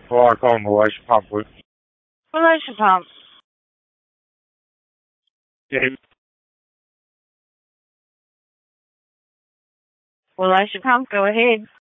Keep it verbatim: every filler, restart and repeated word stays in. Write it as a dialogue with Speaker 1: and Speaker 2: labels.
Speaker 1: Well, I call him Elisha Pump. Please.
Speaker 2: Elisha Pump.
Speaker 1: Dave.
Speaker 2: Elisha Pump, go ahead.